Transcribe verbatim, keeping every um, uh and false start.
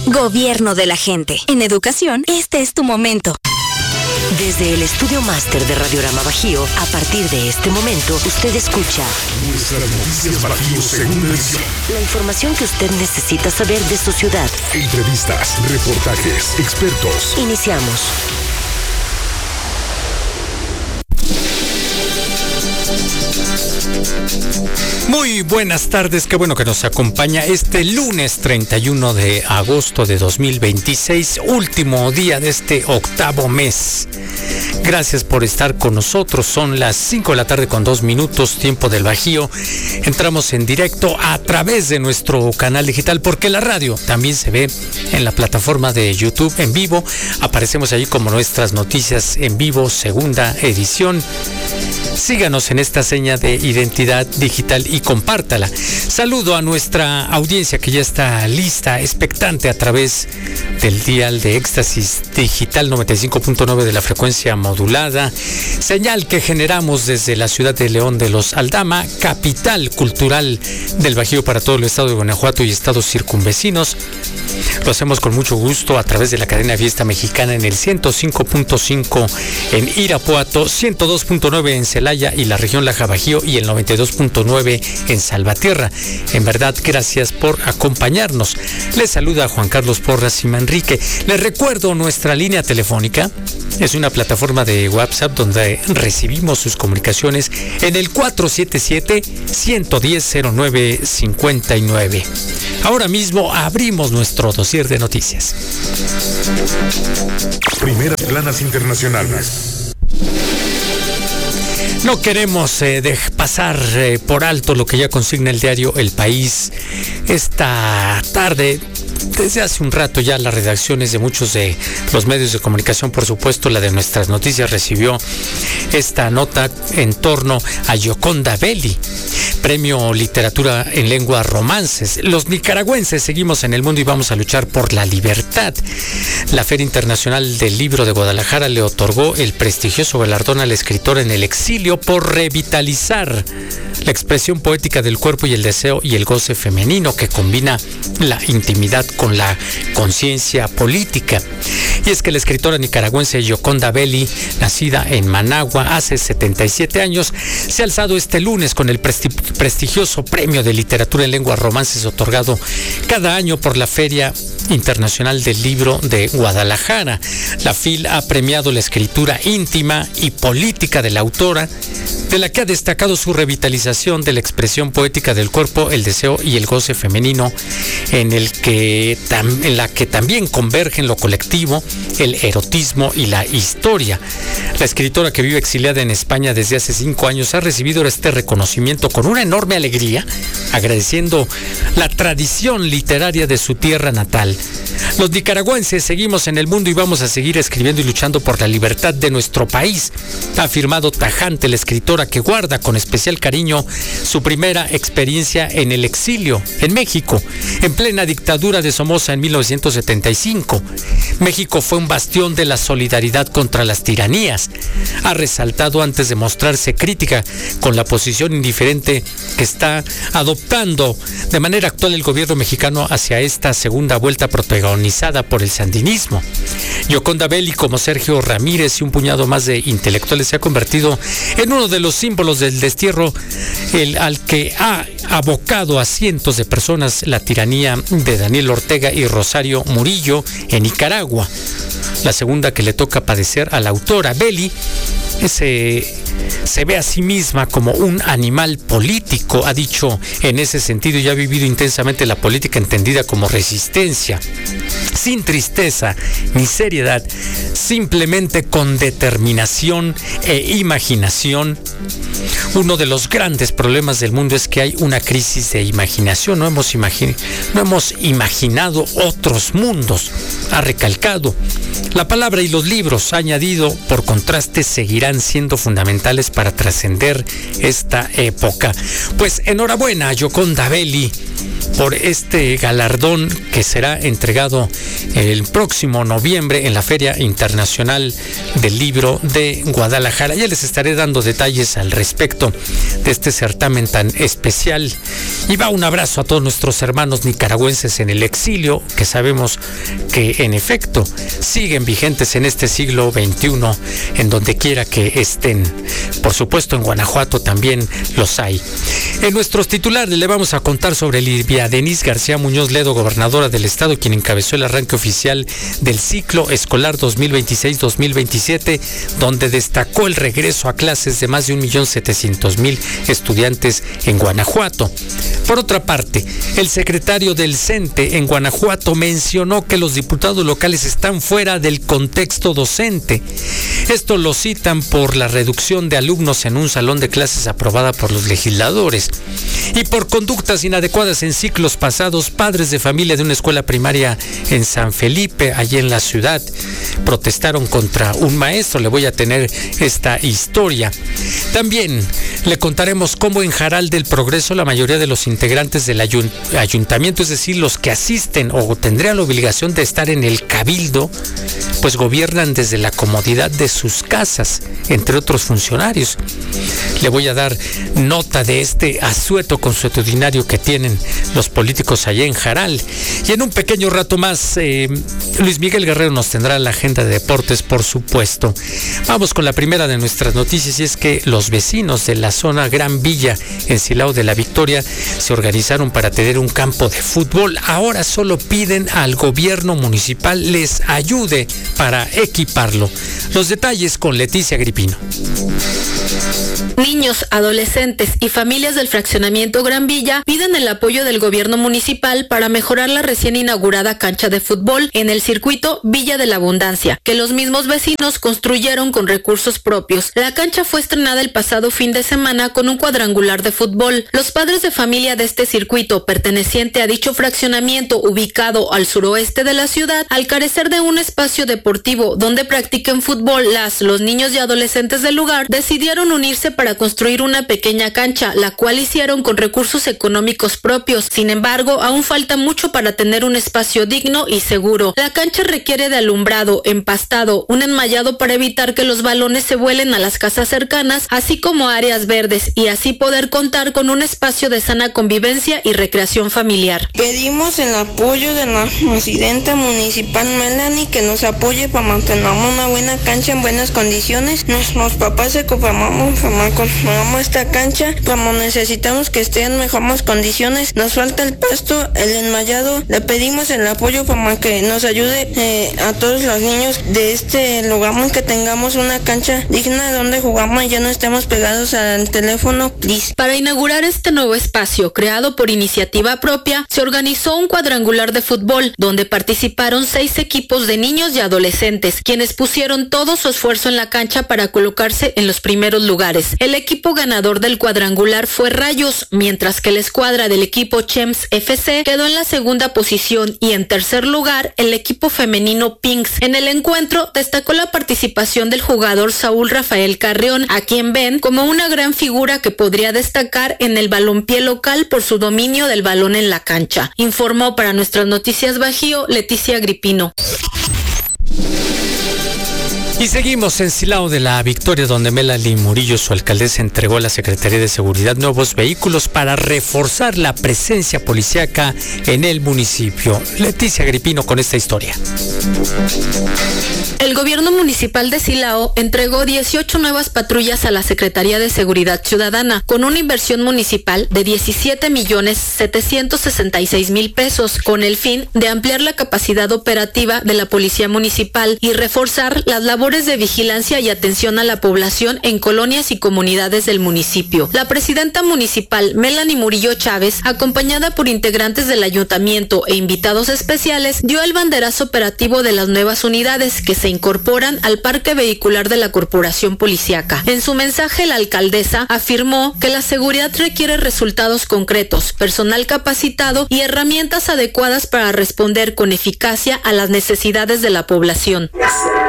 Gobierno de la gente. En educación, este es tu momento. Desde el estudio máster de Radiorama Bajío, a partir de este momento, usted escucha Nuestras Noticias Bajío segunda edición. La información que usted necesita saber de su ciudad. Entrevistas, reportajes, expertos. Iniciamos. Muy buenas tardes, qué bueno que nos acompaña este lunes treinta y uno de agosto de dos mil veintiséis, último día de este octavo mes. Gracias por estar con nosotros, son las cinco de la tarde con dos minutos, tiempo del Bajío. Entramos en directo a través de nuestro canal digital, porque la radio también se ve en la plataforma de YouTube en vivo. Aparecemos allí como Nuestras Noticias en Vivo, segunda edición. Síganos en esta seña de identidad digital y compártala. Saludo a nuestra audiencia que ya está lista, expectante a través del dial de Éxtasis Digital noventa y cinco punto nueve de la frecuencia modulada. Señal que generamos desde la ciudad de León de los Aldama, capital cultural del Bajío para todo el estado de Guanajuato y estados circunvecinos. Lo hacemos con mucho gusto a través de la cadena Fiesta Mexicana en el ciento cinco punto cinco en Irapuato, ciento dos punto nueve en Celaya y la región Laja Bajío y el noventa y dos punto nueve en Salvatierra. En verdad, gracias por acompañarnos. Les saluda Juan Carlos Porras y Manrique. Les recuerdo nuestra línea telefónica. Es una plataforma de WhatsApp donde recibimos sus comunicaciones en el cuatro siete siete, uno uno cero, cero nueve cinco nueve. Ahora mismo abrimos nuestro dossier de noticias. Primeras planas internacionales. No queremos eh, de pasar eh, por alto lo que ya consigna el diario El País esta tarde. Desde hace un rato ya las redacciones de muchos de los medios de comunicación, por supuesto la de Nuestras Noticias, recibió esta nota en torno a Gioconda Belli, Premio Literatura en Lengua Romances. Los nicaragüenses seguimos en el mundo y vamos a luchar por la libertad. La Feria Internacional del Libro de Guadalajara le otorgó el prestigioso galardón al escritor en el exilio por revitalizar la expresión poética del cuerpo y el deseo y el goce femenino que combina la intimidad con la conciencia política. Y es que la escritora nicaragüense Gioconda Belli, nacida en Managua hace setenta y siete años, se ha alzado este lunes con el presti- prestigioso Premio de Literatura en Lengua Romances otorgado cada año por la Feria Internacional del Libro de Guadalajara. La F I L ha premiado la escritura íntima y política de la autora, de la que ha destacado su revitalización de la expresión poética del cuerpo, el deseo y el goce femenino, en, el que tam, en la que también convergen lo colectivo, el erotismo y la historia. La escritora, que vive exiliada en España desde hace cinco años, ha recibido este reconocimiento con una enorme alegría, agradeciendo la tradición literaria de su tierra natal. Los nicaragüenses seguimos en el mundo y vamos a seguir escribiendo y luchando por la libertad de nuestro país, ha afirmado tajante la escritora, que guarda con especial cariño su primera experiencia en el exilio, en México, en plena dictadura de Somoza en mil novecientos setenta y cinco. México fue un bastión de la solidaridad contra las tiranías. Ha resaltado antes de mostrarse crítica con la posición indiferente que está adoptando de manera actual el gobierno mexicano hacia esta segunda vuelta protagonizada por el sandinismo. Gioconda Belli, como Sergio Ramírez y un puñado más de intelectuales, se ha convertido en uno de los símbolos del destierro el, al que ha abocado a cientos de personas la tiranía de Daniel Ortega y Rosario Murillo en Nicaragua. La segunda que le toca padecer a la autora. Belli se, se ve a sí misma como un animal político, ha dicho en ese sentido, y ha vivido intensamente la política entendida como resistencia, sin tristeza ni seriedad, simplemente con determinación e imaginación. Uno de los grandes problemas del mundo es que hay una crisis de imaginación. No hemos, imagi- no hemos imaginado otros mundos, ha recalcado. La palabra y los libros, ha añadido, por contraste, seguirán siendo fundamentales para trascender esta época. Pues enhorabuena a Gioconda Belli, por este galardón que será entregado el próximo noviembre en la Feria Internacional del Libro de Guadalajara. Ya les estaré dando detalles al respecto de este certamen tan especial. Y va un abrazo a todos nuestros hermanos nicaragüenses en el exilio, que sabemos que en efecto siguen vigentes en este siglo veintiuno, en donde quiera que estén. Por supuesto, en Guanajuato también los hay. En nuestros titulares le vamos a contar sobre Livia Denise García Muñoz Ledo, gobernadora del estado, quien encabezó el arranque oficial del ciclo escolar dos mil veintiséis dos mil veintisiete, donde destacó el regreso a clases de más de un millón setecientos mil estudiantes en Guanajuato. Por otra parte, el secretario del CENTE en Guanajuato mencionó que los diputados locales están fuera del contexto docente. Esto lo citan por la reducción de alumnos en un salón de clases aprobada por los legisladores. Y por conductas inadecuadas en ciclos pasados, padres de familia de una escuela primaria en San Felipe, allí en la ciudad, protestaron contra un maestro. Le voy a tener esta historia. También le contaremos cómo en Jaral del Progreso la mayoría de los integrantes del ayunt- ayuntamiento, es decir, los que asisten o tendrían la obligación de estar en el cabildo, pues gobiernan desde la comodidad de sus casas, entre otros funcionarios. Le voy a dar nota de este asueto consuetudinario que tienen los políticos allá en Jaral. Y en un pequeño rato más, eh, Luis Miguel Guerrero nos tendrá la agenda de deportes, por supuesto. Vamos con la primera de nuestras noticias, y es que los vecinos de la zona Gran Villa, en Silao de la Victoria, se organizaron para tener un campo de fútbol. Ahora solo piden al gobierno municipal les ayude para equiparlo. Los detalles con Leticia Gripino. Niños, adolescentes y familias del fraccionamiento Gran Villa piden el apoyo del gobierno municipal para mejorar la recién inaugurada cancha de fútbol en el circuito Villa de la Abundancia, que los mismos vecinos construyeron con recursos propios. La cancha fue estrenada el pasado fin de semana con un cuadrangular de fútbol. Los padres de familia de este circuito, perteneciente a dicho fraccionamiento ubicado al suroeste de la ciudad, al carecer de un espacio deportivo donde practiquen fútbol, las, los niños y adolescentes del lugar decidieron unirse para construir una pequeña cancha, la cual hicieron con recursos económicos propios. Sin embargo, aún falta mucho para tener un espacio digno y seguro. La cancha requiere de alumbrado, empastado, un enmayado para evitar que los balones se vuelen a las casas cercanas, así como áreas verdes, y así poder contar con un espacio de sana convivencia y recreación familiar. Pedimos el apoyo de la presidenta municipal Melanie, que nos apoye para mantener una buena cancha en buenas condiciones. Nuestros papás se conformamos conformamos esta cancha, como necesitamos que esté en mejores condiciones. Nos falta el pasto, el enmayado. Le pedimos el apoyo para que nos ayude eh, a todos los niños de este lugar, que tengamos una cancha digna donde jugamos y ya no estemos pegados al teléfono, please. Para inaugurar este nuevo espacio, creado por iniciativa propia, se organizó un cuadrangular de fútbol, donde participaron seis equipos de niños y adolescentes, quienes pusieron todo su esfuerzo en la cancha para colocarse en los primeros lugares. El equipo ganador del cuadrangular fue Rayos, mientras que la escuadra del equipo Chems F C quedó en la segunda posición, y en tercer lugar el equipo femenino Pinks. En el encuentro destacó la participación del jugador Saúl Rafael Carrión, a quien ven como una gran figura que podría destacar en el balompié local por su dominio del balón en la cancha. Informó para Nuestras Noticias Bajío, Leticia Gripino. Y seguimos en Silao de la Victoria, donde Melanie Murillo, su alcaldesa, entregó a la Secretaría de Seguridad nuevos vehículos para reforzar la presencia policíaca en el municipio. Leticia Gripino con esta historia. El gobierno municipal de Silao entregó dieciocho nuevas patrullas a la Secretaría de Seguridad Ciudadana, con una inversión municipal de diecisiete millones setecientos sesenta y seis mil pesos, con el fin de ampliar la capacidad operativa de la Policía Municipal y reforzar las labores de vigilancia y atención a la población en colonias y comunidades del municipio. La presidenta municipal, Melanie Murillo Chávez, acompañada por integrantes del ayuntamiento e invitados especiales, dio el banderazo operativo de las nuevas unidades que se incorporan al parque vehicular de la corporación policíaca. En su mensaje, la alcaldesa afirmó que la seguridad requiere resultados concretos, personal capacitado y herramientas adecuadas para responder con eficacia a las necesidades de la población.